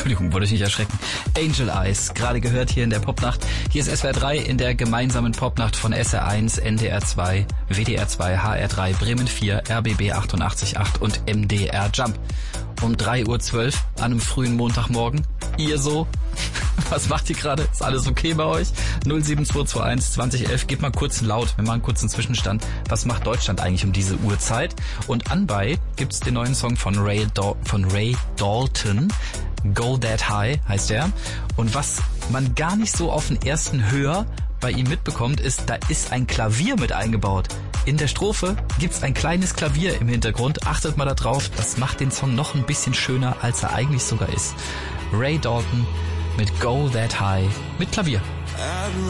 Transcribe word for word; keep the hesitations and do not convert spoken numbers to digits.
Entschuldigung, wollte ich nicht erschrecken. Angel Eyes, gerade gehört hier in der Popnacht. Hier ist S W R drei in der gemeinsamen Popnacht von S R eins, N D R zwei, W D R zwei, H R drei, Bremen vier, R B B achtundachtzig Komma acht und M D R Jump. Um drei Uhr zwölf an einem frühen Montagmorgen. Ihr so? Was macht ihr gerade? Ist alles okay bei euch? null sieben zwei zwei eins zwanzig elf. Gebt mal kurz einen Laut. Wir machen einen kurzen Zwischenstand. Was macht Deutschland eigentlich um diese Uhrzeit? Und anbei gibt's den neuen Song von Ray, Dal- von Ray Dalton. Go That High heißt er. Und was man gar nicht so auf den ersten Hör bei ihm mitbekommt, ist, da ist ein Klavier mit eingebaut. In der Strophe gibt's ein kleines Klavier im Hintergrund. Achtet mal da drauf, das macht den Song noch ein bisschen schöner, als er eigentlich sogar ist. Ray Dalton mit Go That High mit Klavier.